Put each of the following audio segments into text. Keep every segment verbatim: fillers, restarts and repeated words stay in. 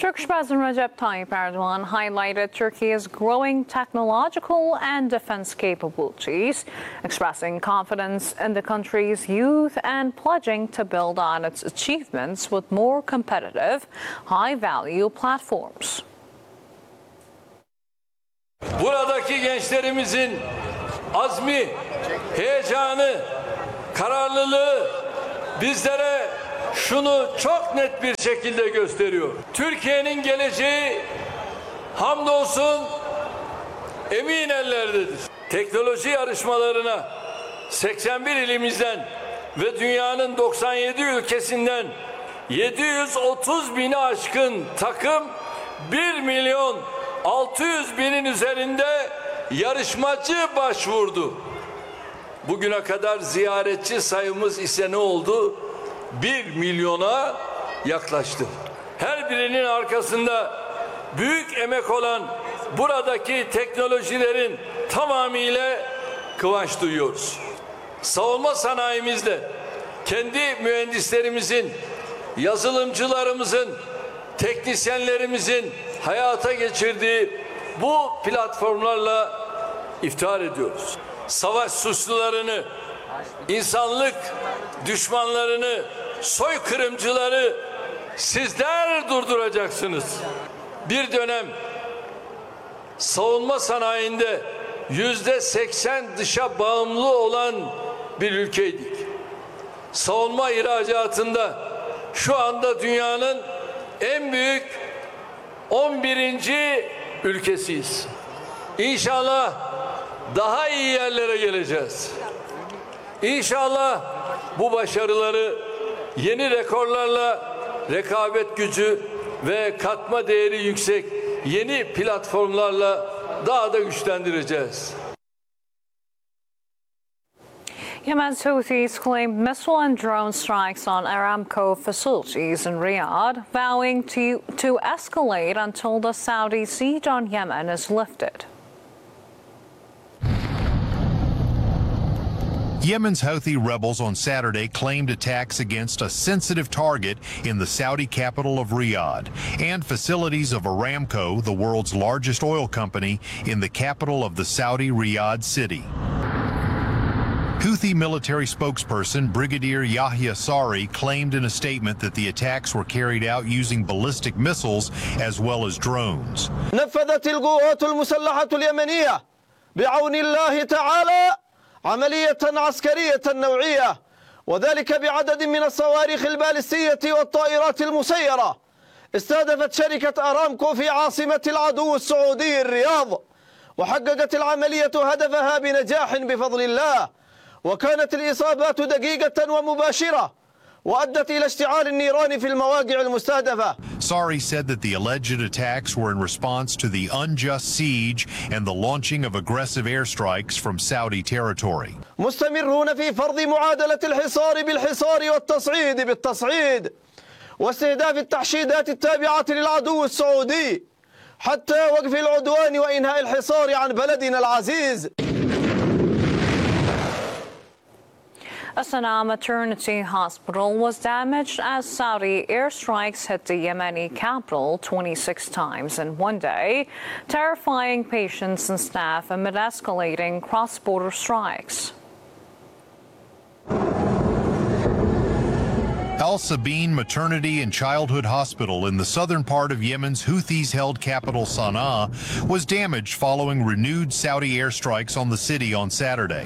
Turkish President Recep Tayyip Erdogan highlighted Turkey's growing technological and defense capabilities, expressing confidence in the country's youth and pledging to build on its achievements with more competitive, high-value platforms. Buradaki gençlerimizin azmi, heyecanı, kararlılığı bizlere şunu çok net bir şekilde gösteriyor. Türkiye'nin geleceği hamdolsun emin ellerdedir. Teknoloji yarışmalarına seksen bir ilimizden ve dünyanın doksan yedi ülkesinden yedi yüz otuz bini aşkın takım, bir milyon altı yüz binin üzerinde yarışmacı başvurdu. Bugüne kadar ziyaretçi sayımız ise ne oldu? Bir milyona yaklaştı. Her birinin arkasında büyük emek olan buradaki teknolojilerin tamamıyla kıvanç duyuyoruz. Savunma sanayimizde kendi mühendislerimizin, yazılımcılarımızın, teknisyenlerimizin hayata geçirdiği bu platformlarla iftihar ediyoruz. Savaş suçlularını, insanlık düşmanlarını, soykırımcıları sizler durduracaksınız. Bir dönem savunma sanayinde yüzde seksen dışa bağımlı olan bir ülkeydik. Savunma ihracatında şu anda dünyanın en büyük on birinci ülkesiyiz. İnşallah daha iyi yerlere geleceğiz. İnşallah bu başarıları yeni rekorlarla rekabet gücü ve katma değeri yüksek yeni platformlarla daha da güçlendireceğiz. Yemen's Houthis claimed missile and drone strikes on Aramco facilities in Riyadh, vowing to, to escalate until the Saudi siege on Yemen is lifted. Yemen's Houthi rebels on Saturday claimed attacks against a sensitive target in the Saudi capital of Riyadh and facilities of Aramco, the world's largest oil company, in the capital of the Saudi Riyadh city. Houthi military spokesperson Brigadier Yahya Sari claimed in a statement that the attacks were carried out using ballistic missiles as well as drones. نفذت القوات المسلحة اليمنية بعون الله تعالى عملية عسكرية نوعية، وذلك بعدد من الصواريخ البالستية والطائرات المسيرة استهدفت شركة أرامكو في عاصمة العدو السعودي الرياض، وحققت العملية هدفها بنجاح بفضل الله، وكانت الإصابات دقيقة ومباشرة وأدت إلى اشتعال النيران في المواقع المستهدفة. Sari said that the alleged attacks were in response to the unjust siege and the launching of aggressive airstrikes from Saudi territory. مستمرون في فرض معادلة الحصار بالحصار والتصعيد بالتصعيد واستهداف التحشيدات التابعة للعدو السعودي حتى وقف العدوان وإنهاء الحصار عن بلدنا العزيز. A Sana'a maternity hospital was damaged as Saudi airstrikes hit the Yemeni capital twenty-six times in one day, terrifying patients and staff amid escalating cross-border strikes. Al Sabeen Maternity and Childhood Hospital in the southern part of Yemen's Houthis-held capital Sana'a was damaged following renewed Saudi airstrikes on the city on Saturday.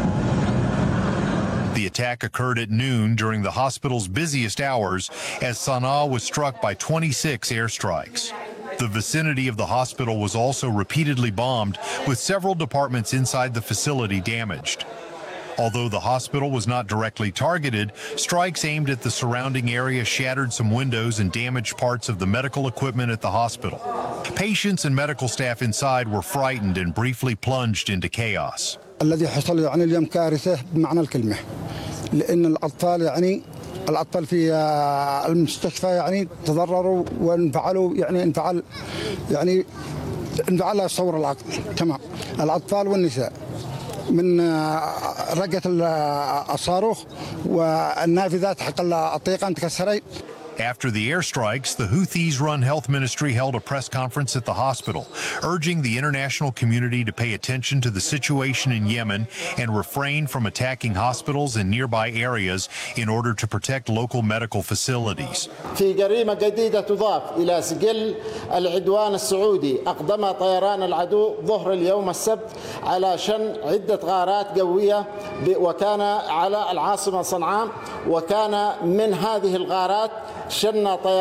The attack occurred at noon during the hospital's busiest hours as Sana'a was struck by twenty-six airstrikes. The vicinity of the hospital was also repeatedly bombed, with several departments inside the facility damaged. Although the hospital was not directly targeted, strikes aimed at the surrounding area shattered some windows and damaged parts of the medical equipment at the hospital. Patients and medical staff inside were frightened and briefly plunged into chaos. الذي حصل يعني اليوم كارثة بمعنى الكلمة، لأن الأطفال يعني الأطفال في المستشفى يعني تضرروا وانفعلوا يعني انفعل يعني انفعل صور العقل تمام، الأطفال والنساء من رقة الصاروخ والنافذات حق الطيقان تكسرت. After the airstrikes, the Houthis-run health ministry held a press conference at the hospital, urging the international community to pay attention to the situation in Yemen and refrain from attacking hospitals in nearby areas in order to protect local medical facilities. في جريمة جديدة تضاف إلى سجل العدوان السعودي، أقدم طيران العدو ظهر اليوم السبت على شن عدة غارات جوية وكان على العاصمة صنعاء، وكان من هذه الغارات شن طيران